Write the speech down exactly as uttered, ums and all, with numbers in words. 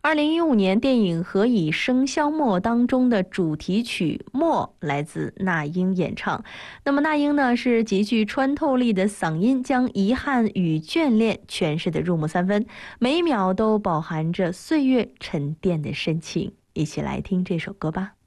二零一五年电影《何以笙箫默》当中的主题曲《默》来自那英演唱。那么那英呢是极具穿透力的嗓音，将遗憾与眷恋诠释得入木三分，每一秒都饱含着岁月沉淀的深情。一起来听这首歌吧。